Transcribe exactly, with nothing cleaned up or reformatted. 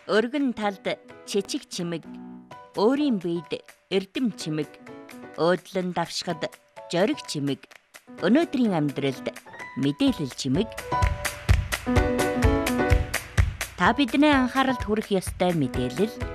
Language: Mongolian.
Өргөн талд чичиг чимэг, өөрийн биед эрдэм чимэг, өөдлөн давшихад жориг чимэг, өнөөдрийн амьдралд мэдээлэл чимэг. Та бидний анхааралд хүрэх ёстой мэдээлэл